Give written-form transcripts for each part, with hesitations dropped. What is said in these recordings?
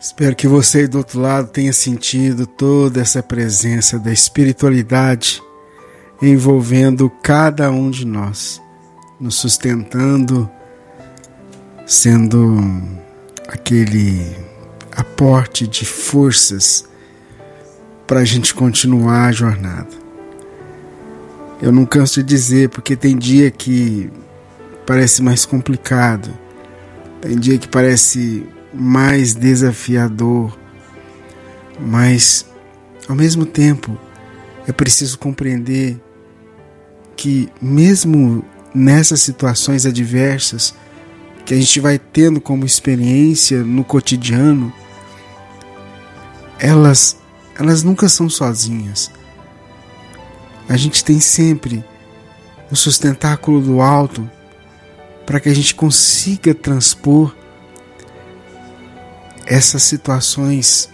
Espero que você aí do outro lado tenha sentido toda essa presença da espiritualidade envolvendo cada um de nós, nos sustentando, sendo aquele aporte de forças para a gente continuar a jornada. Eu não canso de dizer, porque tem dia que parece mais complicado, tem dia que parece mais desafiador, mas ao mesmo tempo é preciso compreender que mesmo nessas situações adversas que a gente vai tendo como experiência no cotidiano, elas nunca são sozinhas. A gente tem sempre o sustentáculo do alto para que a gente consiga transpor essas situações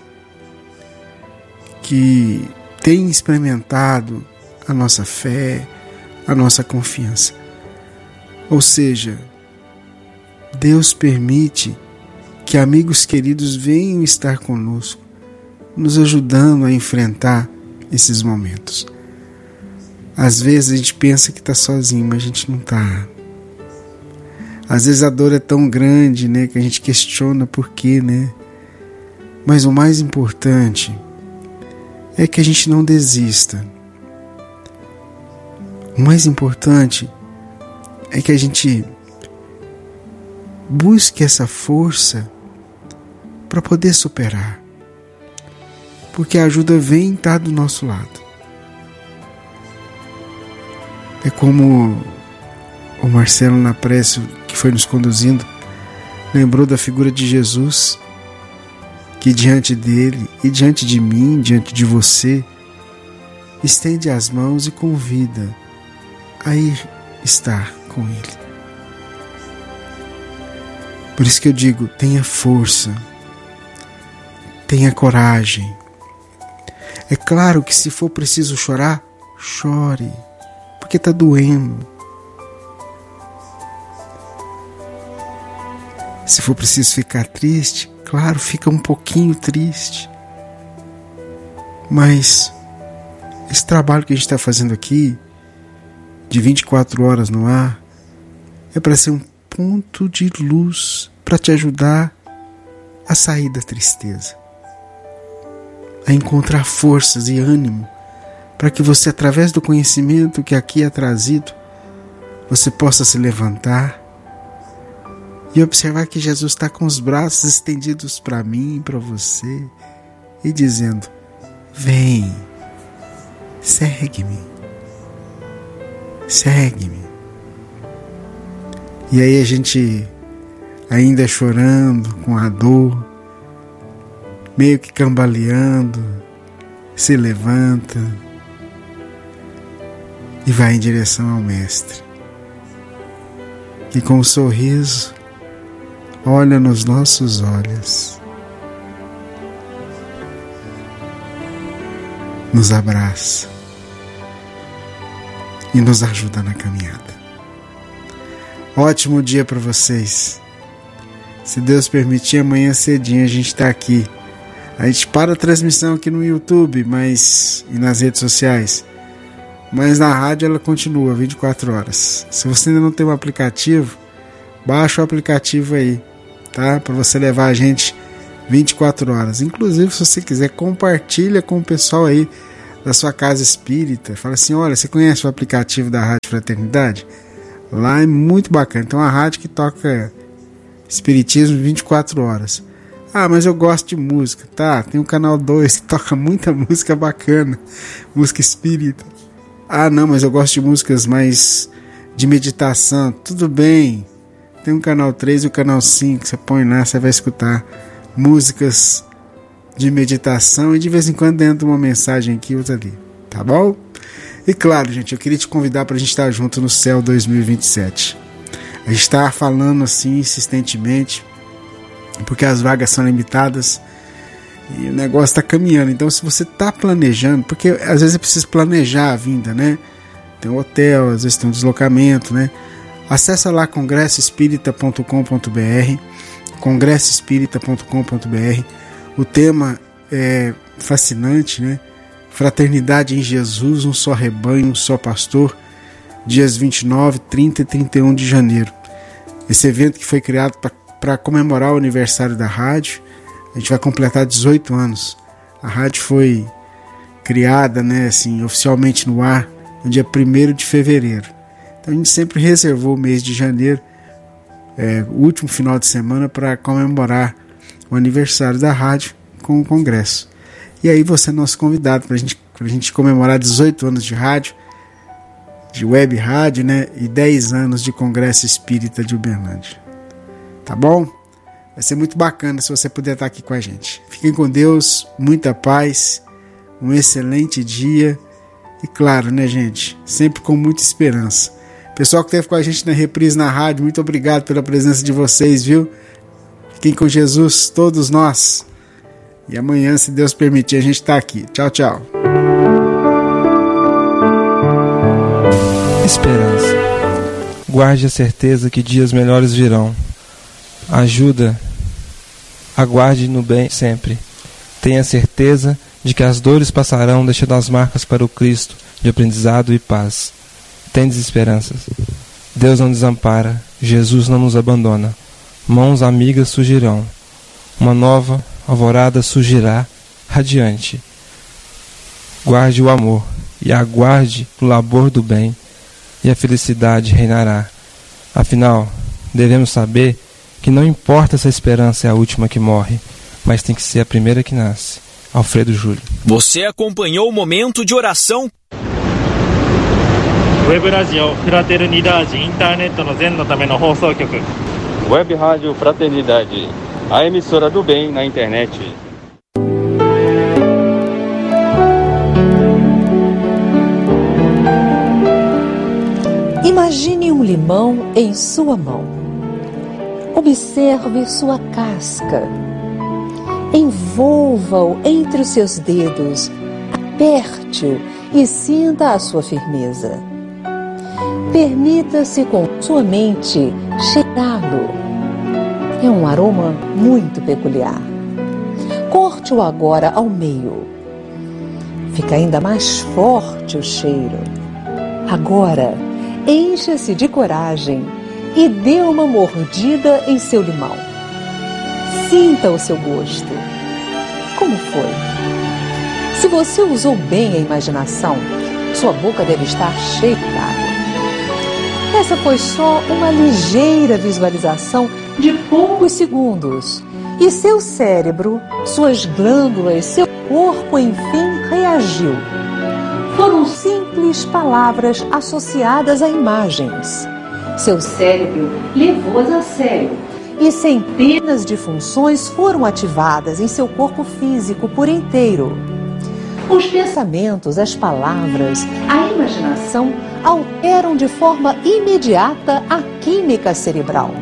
que têm experimentado a nossa fé, a nossa confiança. Ou seja, Deus permite que amigos queridos venham estar conosco, nos ajudando a enfrentar esses momentos. Às vezes a gente pensa que está sozinho, mas a gente não está. Às vezes a dor é tão grande, né, que a gente questiona por quê, né? Mas o mais importante é que a gente não desista. O mais importante é que a gente busque essa força para poder superar. Porque a ajuda vem estar do nosso lado. É como o Marcelo na prece que foi nos conduzindo lembrou da figura de Jesus, que diante dele e diante de mim, diante de você, estende as mãos e convida a ir estar com ele. Por isso que eu digo, tenha força, tenha coragem. É claro que se for preciso chorar, chore, porque está doendo. Se for preciso ficar triste, claro, fica um pouquinho triste. Mas esse trabalho que a gente está fazendo aqui, de 24 horas no ar, é para ser um ponto de luz para te ajudar a sair da tristeza, a encontrar forças e ânimo para que você, através do conhecimento que aqui é trazido, você possa se levantar e observar que Jesus está com os braços estendidos para mim e para você e dizendo: vem, segue-me, segue-me. E aí a gente, ainda chorando com a dor, meio que cambaleando, se levanta e vai em direção ao Mestre. E com um sorriso, olha nos nossos olhos, nos abraça e nos ajuda na caminhada. Ótimo dia para vocês. Se Deus permitir, amanhã cedinho a gente está aqui. A gente para a transmissão aqui no YouTube, e nas redes sociais. Mas na rádio ela continua 24 horas. Se você ainda não tem um aplicativo, baixa o aplicativo aí, tá? Para você levar a gente 24 horas. Inclusive, se você quiser, compartilha com o pessoal aí da sua casa espírita. Fala assim: olha, você conhece o aplicativo da Rádio Fraternidade? Lá é muito bacana. Então, a rádio que toca espiritismo 24 horas. Ah, mas eu gosto de música. Tá, tem o canal 2 que toca muita música bacana, música espírita. Ah, não, mas eu gosto de músicas mais de meditação. Tudo bem, tem o canal 3 e o canal 5, você põe lá, você vai escutar músicas de meditação e de vez em quando dentro uma mensagem aqui, outra ali, tá bom? E claro, gente, eu queria te convidar para a gente estar junto no Céu 2027. A gente está falando assim insistentemente, porque as vagas são limitadas e o negócio está caminhando. Então, se você está planejando, porque às vezes é preciso planejar a vinda, né? Tem um hotel, às vezes tem um deslocamento, né? Acessa lá congressoespírita.com.br, congressoespírita.com.br, O tema é fascinante, né? Fraternidade em Jesus, um só rebanho, um só pastor, dias 29, 30 e 31 de janeiro. Esse evento que foi criado para comemorar o aniversário da rádio. A gente vai completar 18 anos. A rádio foi criada, né, assim, oficialmente no ar no dia 1º de fevereiro. Então a gente sempre reservou o mês de janeiro, o último final de semana, para comemorar o aniversário da rádio com o congresso. E aí você é nosso convidado para a gente comemorar 18 anos de rádio, de web rádio, né, e 10 anos de Congresso Espírita de Uberlândia. Tá bom? Vai ser muito bacana se você puder estar aqui com a gente. Fiquem com Deus, muita paz, um excelente dia e, claro, né, gente, sempre com muita esperança. Pessoal que esteve com a gente na reprise na rádio, muito obrigado pela presença de vocês, viu? Fiquem com Jesus, todos nós. E amanhã, se Deus permitir, a gente está aqui. Tchau, tchau. Esperança. Guarde a certeza que dias melhores virão. Aguarde no bem sempre. Tenha certeza de que as dores passarão, deixando as marcas para o Cristo de aprendizado e paz. Tendes esperanças. Deus não desampara, Jesus não nos abandona. Mãos amigas surgirão. Uma nova alvorada surgirá radiante. Guarde o amor e aguarde o labor do bem, e a felicidade reinará. Afinal, devemos saber que não importa se a esperança é a última que morre, mas tem que ser a primeira que nasce. Alfredo Júlio. Você acompanhou o momento de oração? Web Rádio Fraternidade, internet no zen no tame no放送局. Web Rádio Fraternidade, a emissora do bem na internet. Imagine um limão em sua mão. Observe sua casca. Envolva-o entre os seus dedos. Aperte-o e sinta a sua firmeza. Permita-se com sua mente cheirá-lo. É um aroma muito peculiar. Corte-o agora ao meio. Fica ainda mais forte o cheiro. Agora, encha-se de coragem e dê uma mordida em seu limão. Sinta o seu gosto. Como foi? Se você usou bem a imaginação, sua boca deve estar cheia d'água. Essa foi só uma ligeira visualização de poucos segundos. E seu cérebro, suas glândulas, seu corpo, enfim, reagiu. Foram simples palavras associadas a imagens. Seu cérebro levou-as a sério e centenas de funções foram ativadas em seu corpo físico por inteiro. Os pensamentos, as palavras, a imaginação alteram de forma imediata a química cerebral.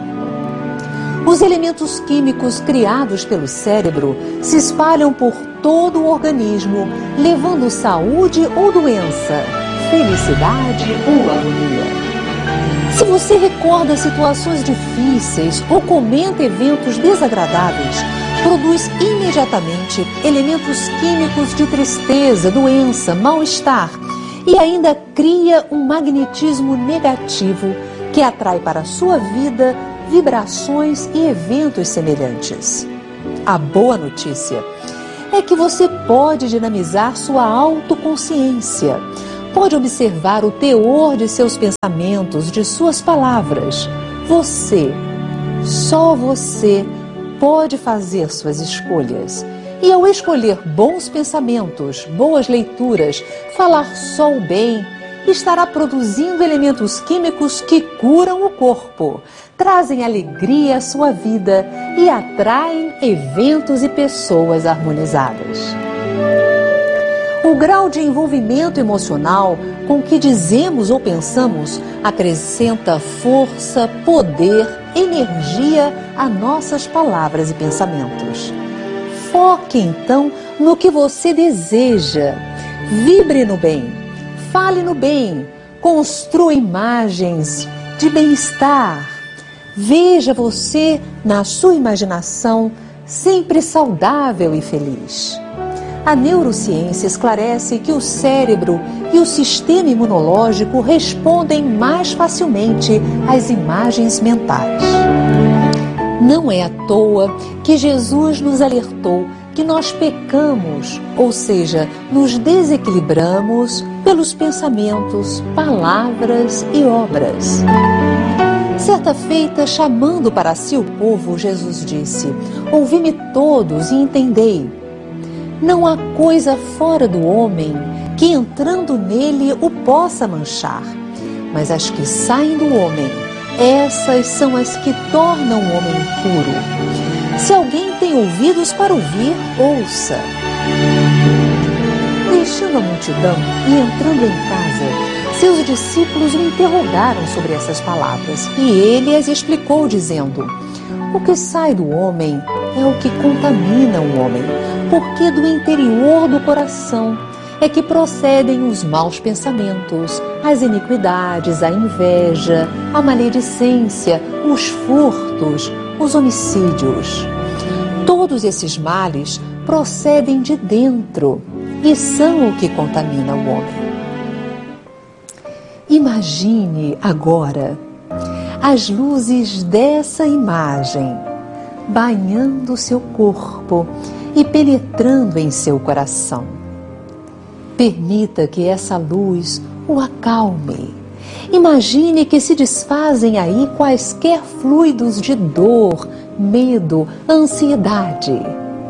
Os elementos químicos criados pelo cérebro se espalham por todo o organismo, levando saúde ou doença, felicidade ou agonia. Se você recorda situações difíceis ou comenta eventos desagradáveis, produz imediatamente elementos químicos de tristeza, doença, mal-estar e ainda cria um magnetismo negativo que atrai para a sua vida vibrações e eventos semelhantes. A boa notícia é que você pode dinamizar sua autoconsciência, pode observar o teor de seus pensamentos, de suas palavras. Você, só você, pode fazer suas escolhas. E ao escolher bons pensamentos, boas leituras, falar só o bem, estará produzindo elementos químicos que curam o corpo, trazem alegria à sua vida e atraem eventos e pessoas harmonizadas. O grau de envolvimento emocional com que dizemos ou pensamos acrescenta força, poder, energia a nossas palavras e pensamentos. Foque então no que você deseja. Vibre no bem, fale no bem, construa imagens de bem-estar. Veja você na sua imaginação sempre saudável e feliz. A neurociência esclarece que o cérebro e o sistema imunológico respondem mais facilmente às imagens mentais. Não é à toa que Jesus nos alertou que nós pecamos, ou seja, nos desequilibramos pelos pensamentos, palavras e obras. Certa feita, chamando para si o povo, Jesus disse: ouvi-me todos e entendei. Não há coisa fora do homem que, entrando nele, o possa manchar, mas as que saem do homem, essas são as que tornam o homem impuro. Se alguém tem ouvidos para ouvir, ouça. Deixando a multidão e entrando em casa, seus discípulos o interrogaram sobre essas palavras, e ele as explicou dizendo: o que sai do homem é o que contamina o homem, porque do interior do coração é que procedem os maus pensamentos, as iniquidades, a inveja, a maledicência, os furtos, os homicídios. Todos esses males procedem de dentro e são o que contamina o homem. Imagine agora as luzes dessa imagem banhando seu corpo e penetrando em seu coração. Permita que essa luz o acalme. Imagine que se desfazem aí quaisquer fluidos de dor, medo, ansiedade.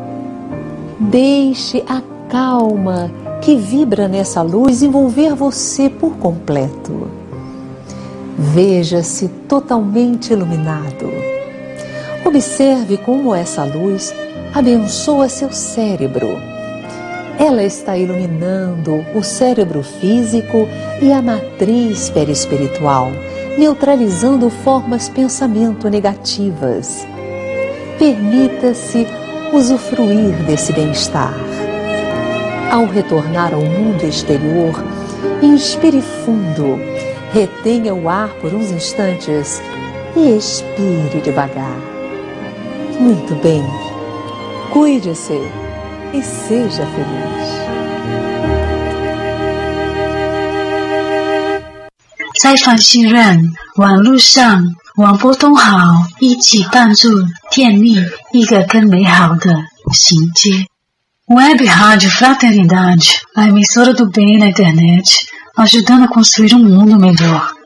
Deixe a calma que vibra nessa luz envolver você por completo. Veja-se totalmente iluminado. Observe como essa luz abençoa seu cérebro. Ela está iluminando o cérebro físico e a matriz perispiritual, neutralizando formas de pensamento negativas. Permita-se usufruir desse bem-estar. Ao retornar ao mundo exterior, inspire fundo, retenha o ar por uns instantes e expire devagar. Muito bem, cuide-se e seja feliz. 再访信任网络上网波通好，一起帮助建立一个更美好的衔接。Web Rádio Fraternidade, a emissora do bem na internet, ajudando a construir um mundo melhor.